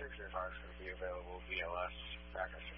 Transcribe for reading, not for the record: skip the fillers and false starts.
6 is going to be available BLS back at